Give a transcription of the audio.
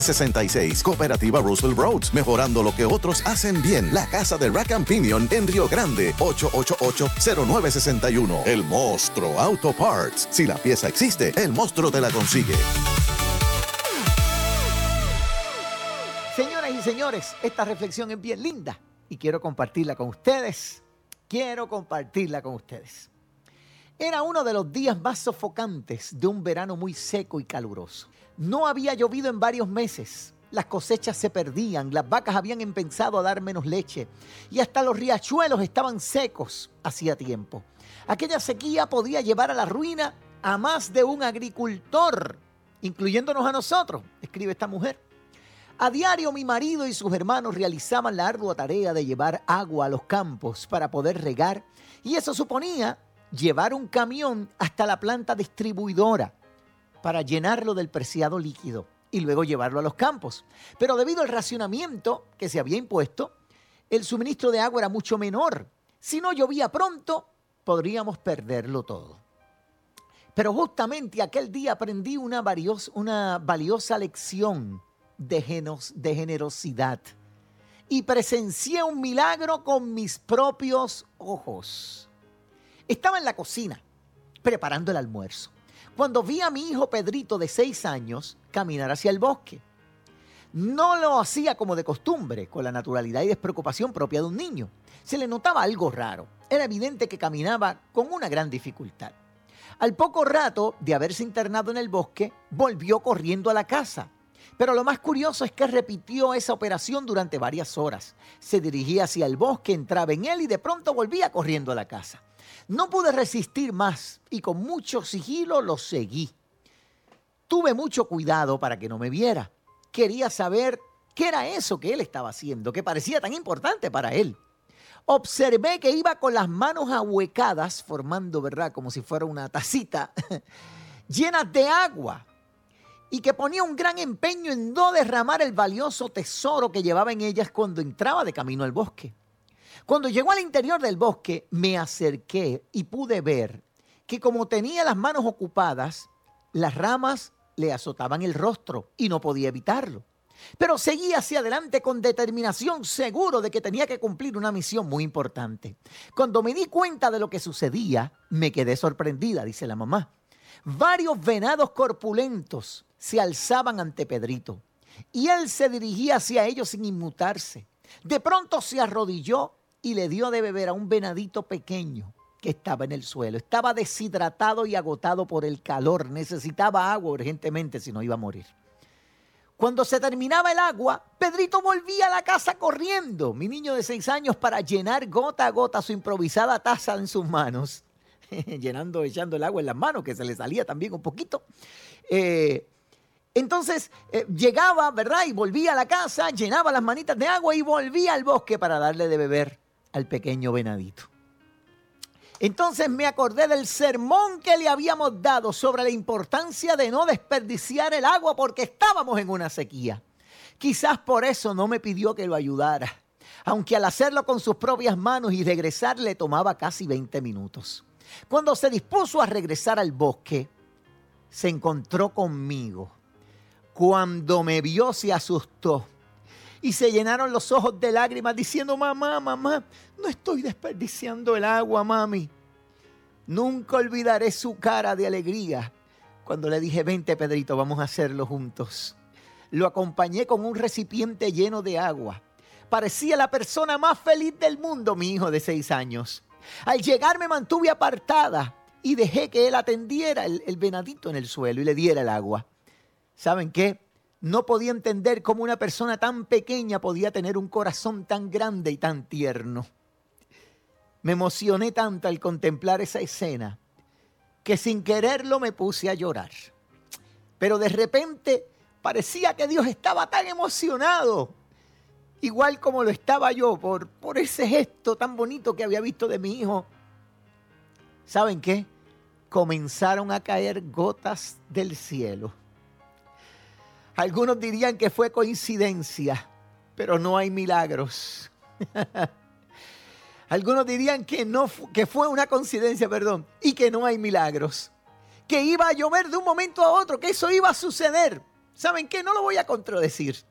66, Cooperativa Roosevelt Roads, mejorando lo que otros hacen bien. La casa de Rack and Pinion en Río Grande, 888-0961. El Monstruo Auto Parts. Si la pieza existe, el monstruo te la consigue. Señoras y señores, esta reflexión es bien linda y quiero compartirla con ustedes. Era uno de los días más sofocantes de un verano muy seco y caluroso. No había llovido en varios meses, las cosechas se perdían, las vacas habían empezado a dar menos leche y hasta los riachuelos estaban secos hacía tiempo. Aquella sequía podía llevar a la ruina a más de un agricultor, incluyéndonos a nosotros, escribe esta mujer. A diario mi marido y sus hermanos realizaban la ardua tarea de llevar agua a los campos para poder regar y eso suponía llevar un camión hasta la planta distribuidora para llenarlo del preciado líquido y luego llevarlo a los campos. Pero debido al racionamiento que se había impuesto, el suministro de agua era mucho menor. Si no llovía pronto, podríamos perderlo todo. Pero justamente aquel día aprendí una valiosa lección de generosidad y presencié un milagro con mis propios ojos. Estaba en la cocina preparando el almuerzo cuando vi a mi hijo Pedrito de 6 años caminar hacia el bosque. No lo hacía como de costumbre, con la naturalidad y despreocupación propia de un niño. Se le notaba algo raro. Era evidente que caminaba con una gran dificultad. Al poco rato de haberse internado en el bosque, volvió corriendo a la casa. Pero lo más curioso es que repitió esa operación durante varias horas. Se dirigía hacia el bosque, entraba en él y de pronto volvía corriendo a la casa. No pude resistir más y con mucho sigilo lo seguí. Tuve mucho cuidado para que no me viera. Quería saber qué era eso que él estaba haciendo, que parecía tan importante para él. Observé que iba con las manos ahuecadas, formando, ¿verdad?, como si fuera una tacita, llenas de agua, y que ponía un gran empeño en no derramar el valioso tesoro que llevaba en ellas cuando entraba de camino al bosque. Cuando llegó al interior del bosque, me acerqué y pude ver que como tenía las manos ocupadas, las ramas le azotaban el rostro y no podía evitarlo. Pero seguí hacia adelante con determinación, seguro de que tenía que cumplir una misión muy importante. Cuando me di cuenta de lo que sucedía, me quedé sorprendida, dice la mamá. Varios venados corpulentos se alzaban ante Pedrito y él se dirigía hacia ellos sin inmutarse. De pronto se arrodilló y le dio de beber a un venadito pequeño que estaba en el suelo. Estaba deshidratado y agotado por el calor. Necesitaba agua urgentemente, si no iba a morir. Cuando se terminaba el agua, Pedrito volvía a la casa corriendo, mi niño de 6 años, para llenar gota a gota su improvisada taza en sus manos. Echando el agua en las manos, que se le salía también un poquito. Entonces llegaba, ¿verdad? Y volvía a la casa, llenaba las manitas de agua y volvía al bosque para darle de beber al pequeño venadito. Entonces me acordé del sermón que le habíamos dado sobre la importancia de no desperdiciar el agua porque estábamos en una sequía. Quizás por eso no me pidió que lo ayudara, aunque al hacerlo con sus propias manos y regresar le tomaba casi 20 minutos. Cuando se dispuso a regresar al bosque, se encontró conmigo. Cuando me vio se asustó y se llenaron los ojos de lágrimas diciendo: mamá, no estoy desperdiciando el agua, mami. Nunca olvidaré su cara de alegría cuando le dije: vente, Pedrito, vamos a hacerlo juntos. Lo acompañé con un recipiente lleno de agua. Parecía la persona más feliz del mundo, mi hijo de 6 años. Al llegar me mantuve apartada y dejé que él atendiera el venadito en el suelo y le diera el agua. ¿Saben qué? No podía entender cómo una persona tan pequeña podía tener un corazón tan grande y tan tierno. Me emocioné tanto al contemplar esa escena que sin quererlo me puse a llorar. Pero de repente parecía que Dios estaba tan emocionado, igual como lo estaba yo, por ese gesto tan bonito que había visto de mi hijo. ¿Saben qué? Comenzaron a caer gotas del cielo. Algunos dirían que fue coincidencia, pero no hay milagros. Algunos dirían que fue una coincidencia, y que no hay milagros. Que iba a llover de un momento a otro, que eso iba a suceder. ¿Saben qué? No lo voy a contradecir.